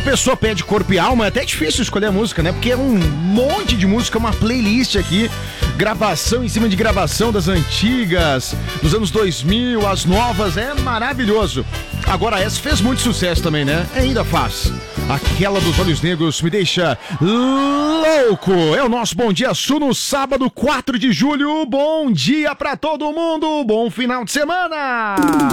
pessoa pede corpo e alma, é até difícil escolher a música, né? Porque é um monte de música, uma playlist aqui, gravação em cima de gravação das antigas, dos anos 2000, as novas, é maravilhoso. Agora essa fez muito sucesso também, né? Ainda faz. Aquela dos Olhos Negros me deixa louco. É o nosso Bom Dia Sul no sábado, 4 de julho. Bom dia pra todo mundo, bom final de semana!